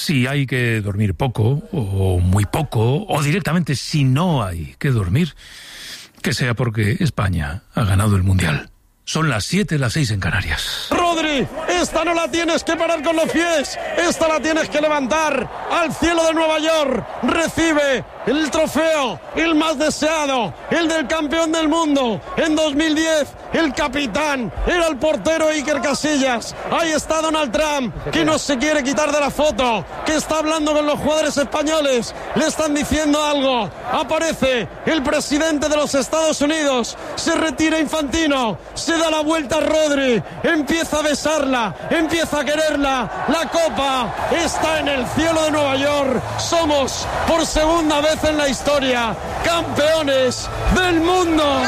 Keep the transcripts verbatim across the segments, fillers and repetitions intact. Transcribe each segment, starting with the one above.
Si hay que dormir poco, o muy poco, o directamente si no hay que dormir, que sea porque España ha ganado el Mundial. Son las siete, las seis en Canarias. Rodri, esta no la tienes que parar con los pies, esta la tienes que levantar al cielo de Nueva York. Recibe el trofeo, el más deseado, el del campeón del mundo. En dos mil diez, el capitán era el portero Iker Casillas. Ahí está Donald Trump, que no se quiere quitar de la foto, que está hablando con los jugadores españoles. Le están diciendo algo. Aparece el presidente de los Estados Unidos. Se retira Infantino. Se da la vuelta a Rodri. Empieza a besarla. Empieza a quererla. La copa está en el cielo de Nueva York. Somos, por segunda vez en la historia, campeones del mundo.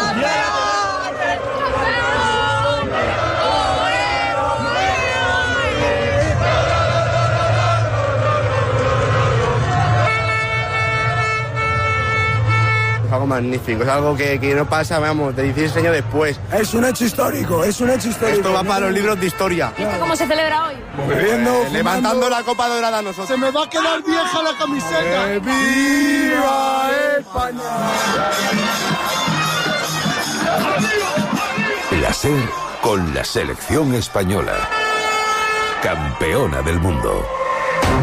Es algo magnífico, es algo que, que no pasa, vamos, de dieciséis años después. Es un hecho histórico, es un hecho histórico. Esto va para los libros de historia. ¿Y esto cómo se celebra hoy? Bebiendo, eh, levantando la copa dorada a nosotros. Se me va a quedar vieja la camiseta. ¡Eh, ¡Viva España! La SER con la selección española. Campeona del mundo.